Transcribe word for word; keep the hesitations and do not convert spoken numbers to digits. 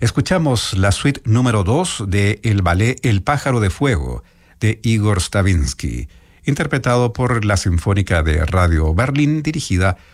Escuchamos la suite número dos de el ballet El pájaro de fuego de Igor Stravinsky, interpretado por la Sinfónica de Radio Berlín, dirigida